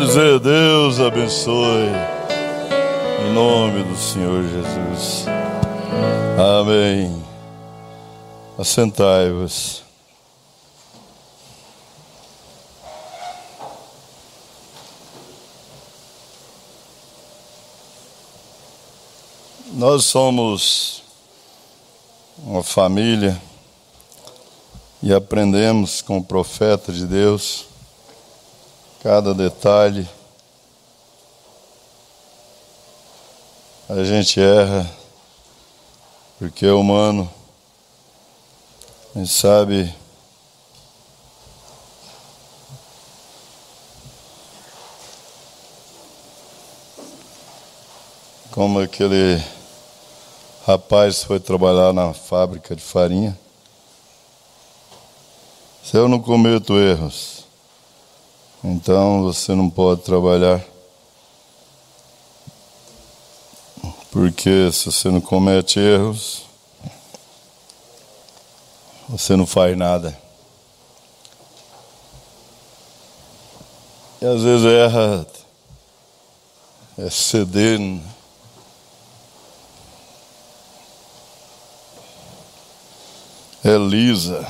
Pode dizer, Deus abençoe, em nome do Senhor Jesus. Amém. Assentai-vos. Nós somos uma família e aprendemos com o profeta de Deus cada detalhe. A gente erra porque é humano. A gente sabe como aquele rapaz foi trabalhar na fábrica de farinha. Se eu não cometo erros, então você não pode trabalhar. Porque se você não comete erros, você não faz nada. E às vezes erra, é ceder. É lisa.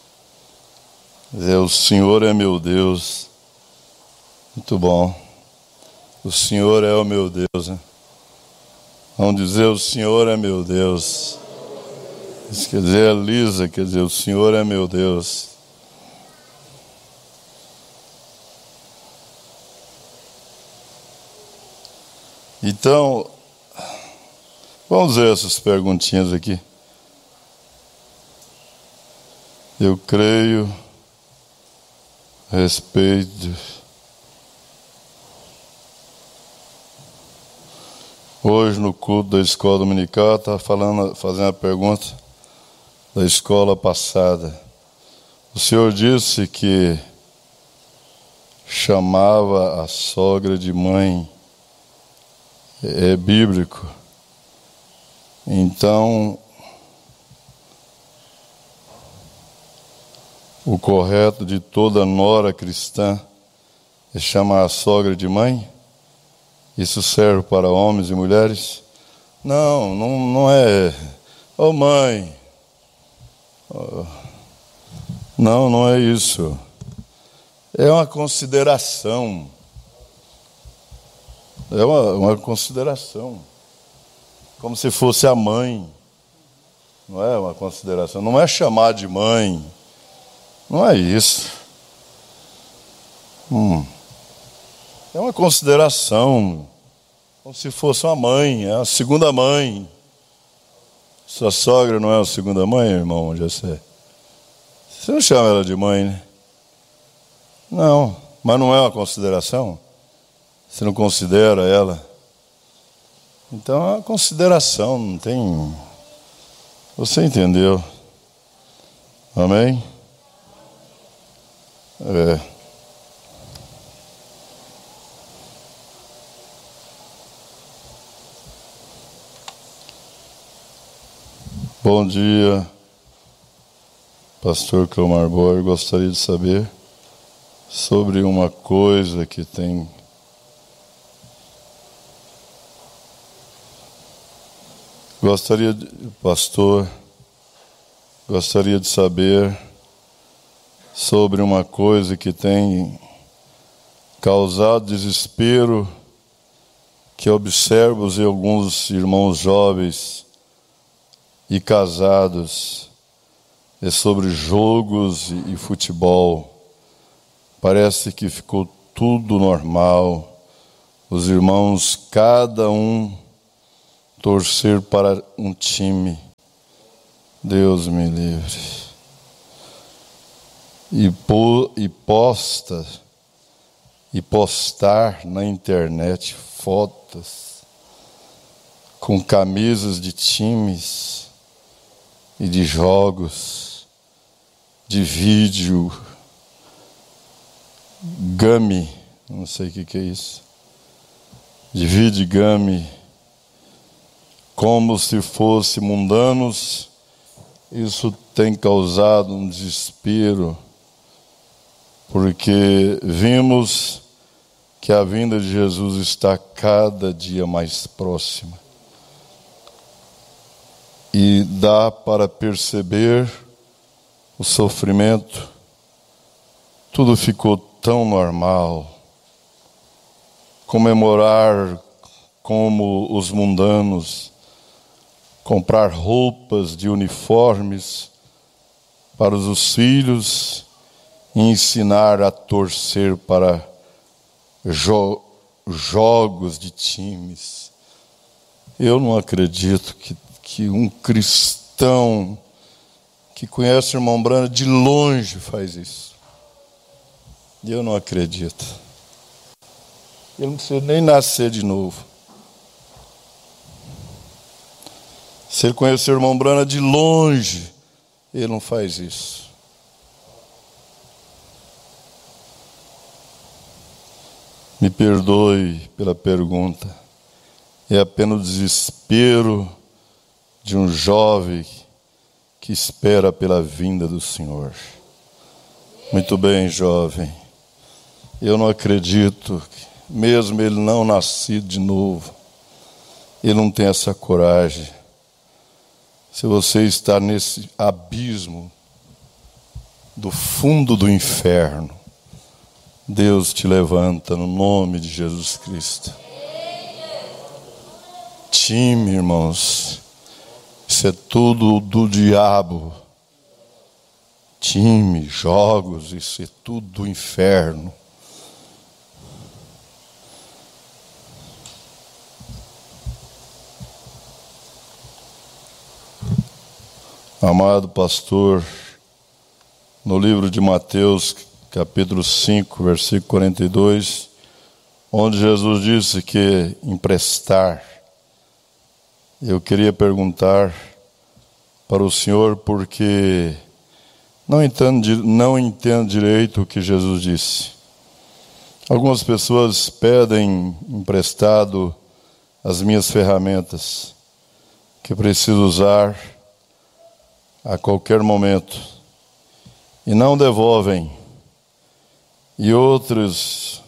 O Senhor é meu Deus. Muito bom. O Senhor é o meu Deus, né? Vamos dizer, o Senhor é meu Deus. Isso quer dizer, é lisa, quer dizer, o Senhor é meu Deus. Então, vamos ver essas perguntinhas aqui. Eu creio, respeito. Hoje no culto da escola dominical, estava fazendo a pergunta da escola passada. O senhor disse que chamava a sogra de mãe. É bíblico. Então, o correto de toda nora cristã é chamar a sogra de mãe? Isso serve para homens e mulheres? Não é. Ô mãe. Não é isso. É uma consideração. É uma consideração. Como se fosse a mãe. Não é uma consideração. Não é chamar de mãe. Não é isso. É uma consideração, como se fosse uma mãe, é a segunda mãe. Sua sogra não é a segunda mãe, irmão, já sei. Você não chama ela de mãe, né? Não, mas não é uma consideração? Você não considera ela? Então é uma consideração, não tem... Você entendeu? Amém? Bom dia, pastor Cleomar Borges. Gostaria de saber sobre uma coisa que tem... Gostaria de saber sobre uma coisa que tem causado desespero, que observo em alguns irmãos jovens e casados, é sobre jogos e futebol. Parece que ficou tudo normal. Os irmãos, cada um torcer para um time. Deus me livre. E postar na internet fotos com camisas de times e de jogos, de vídeo, game, não sei o que é isso, de vídeo game, como se fosse mundanos. Isso tem causado um desespero, porque vimos que a vinda de Jesus está cada dia mais próxima. E dá para perceber o sofrimento. Tudo ficou tão normal. Comemorar como os mundanos, comprar roupas de uniformes para os filhos e ensinar a torcer para jogos de times. Eu não acredito que um cristão que conhece o irmão Branham de longe faz isso. Eu não acredito. Ele não precisa nem nascer de novo. Se ele conhecer o irmão Branham de longe, ele não faz isso. Me perdoe pela pergunta. É apenas o desespero de um jovem que espera pela vinda do Senhor. Muito bem, jovem. Eu não acredito que, mesmo ele não nascido de novo, ele não tem essa coragem. Se você está nesse abismo do fundo do inferno, Deus te levanta no nome de Jesus Cristo. Time, irmãos, isso é tudo do diabo. Time, jogos, isso é tudo do inferno. Amado pastor, no livro de Mateus, capítulo 5, versículo 42, onde Jesus disse que emprestar, eu queria perguntar para o senhor, porque não entendo direito o que Jesus disse. Algumas pessoas pedem emprestado as minhas ferramentas, que preciso usar a qualquer momento, e não devolvem. E outras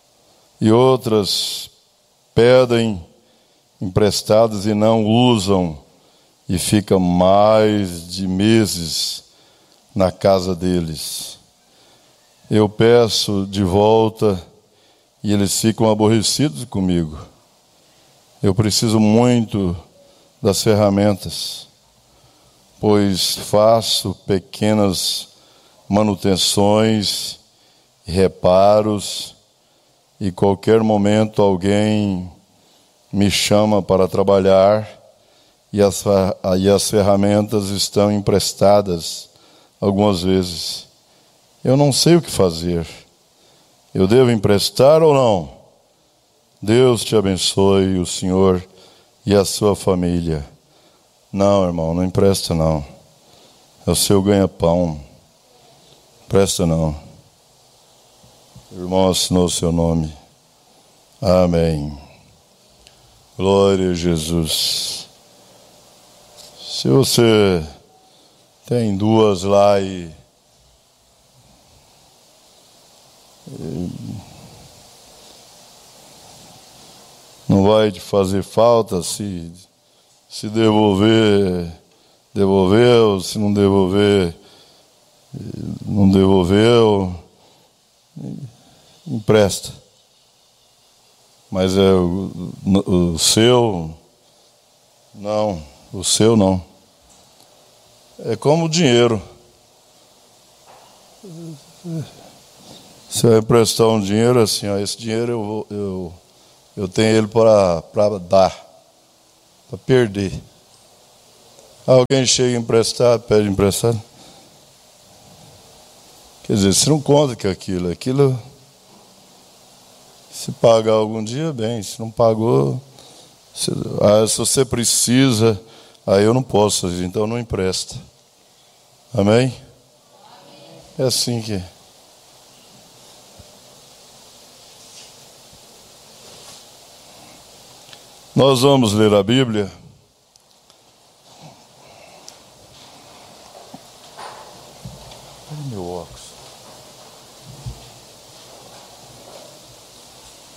pedem emprestados e não usam, e fica mais de meses na casa deles. Eu peço de volta e eles ficam aborrecidos comigo. Eu preciso muito das ferramentas, pois faço pequenas manutenções, reparos, e qualquer momento alguém me chama para trabalhar e as ferramentas estão emprestadas algumas vezes. Eu não sei o que fazer. Eu devo emprestar ou não? Deus te abençoe, o senhor e a sua família. Não, irmão, não empresta não. É o seu ganha-pão. Empresta não. O irmão assinou o seu nome. Amém. Glória a Jesus. Se você tem duas lá e não vai te fazer falta, se devolver, devolveu, se não devolver, não devolveu, empresta. Mas é o seu, não, o seu não. É como o dinheiro. Você vai emprestar um dinheiro assim, ó, esse dinheiro eu tenho ele para dar, para perder. Alguém chega a emprestar, pede emprestado. Quer dizer, você não conta que aquilo, se pagar algum dia, bem, se não pagou, se você precisa, aí eu não posso, então não empresta. Amém? É assim que... Nós vamos ler a Bíblia. Olha meu óculos.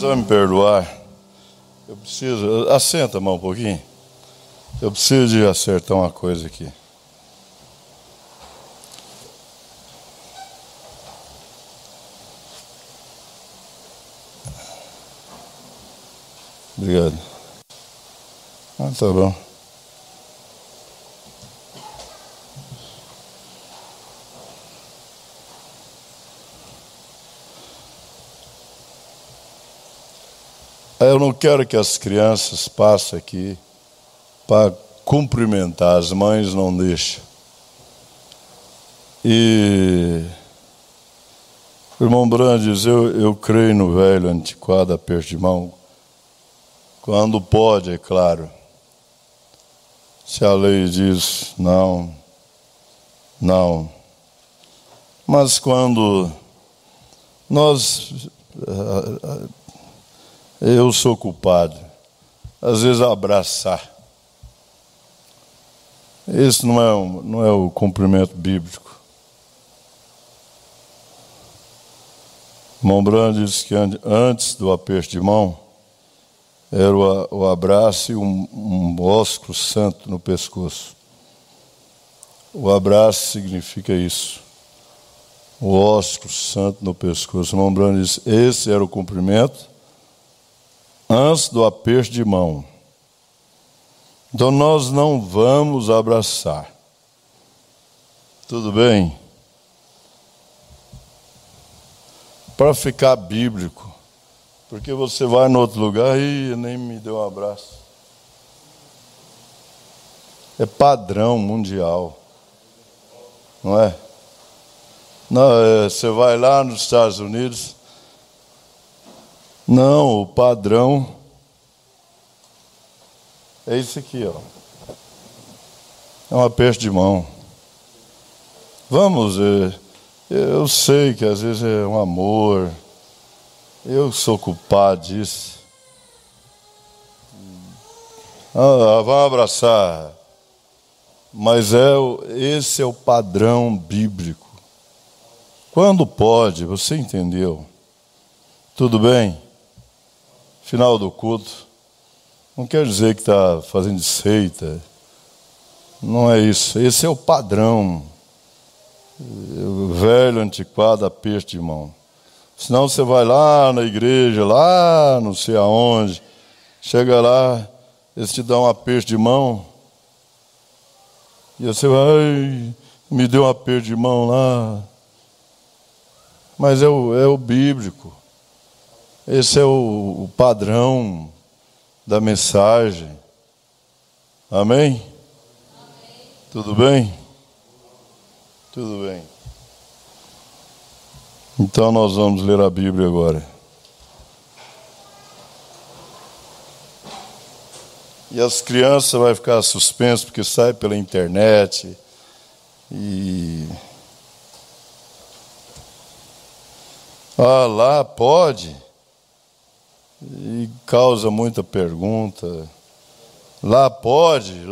Você vai me perdoar? Eu preciso... Assenta a mão um pouquinho. Eu preciso de acertar uma coisa aqui. Obrigado. Tá bom. Eu não quero que as crianças passem aqui para cumprimentar. As mães não deixam. E o irmão Brandes, eu creio no velho antiquado aperto de mão. Quando pode, é claro. Se a lei diz não. Mas quando eu sou culpado, às vezes abraçar. Esse não é o cumprimento bíblico. O irmão Brandes disse que antes do aperto de mão, era o abraço e um ósculo santo no pescoço. O abraço significa isso. O ósculo santo no pescoço. O irmão Branham disse, esse era o cumprimento antes do aperto de mão. Então nós não vamos abraçar. Tudo bem? Para ficar bíblico. Porque você vai no outro lugar e nem me deu um abraço. É padrão mundial. Não é? Não, você vai lá nos Estados Unidos. Não, o padrão é isso aqui, ó. É um aperto de mão. Vamos, eu sei que às vezes é um amor. Eu sou culpado disso. Vamos abraçar. Mas esse é o padrão bíblico. Quando pode, você entendeu? Tudo bem? Final do culto. Não quer dizer que está fazendo seita. Não é isso. Esse é o padrão. O velho, antiquado, aperto de mão. Senão você vai lá na igreja, lá não sei aonde, chega lá, eles te dão um aperto de mão, e você vai, me deu um aperto de mão lá. Mas é o bíblico. Esse é o padrão da mensagem. Amém? Amém? Tudo bem? Tudo bem. Então nós vamos ler a Bíblia agora. E as crianças vão ficar suspensas porque sai pela internet. E lá pode. E causa muita pergunta. Lá pode.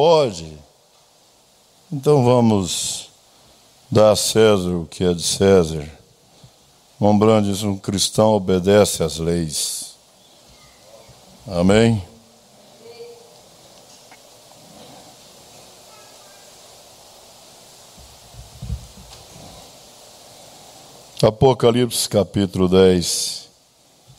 Então vamos dar a César o que é de César. Lembrando diz, um cristão obedece às leis. Amém? Apocalipse capítulo 10.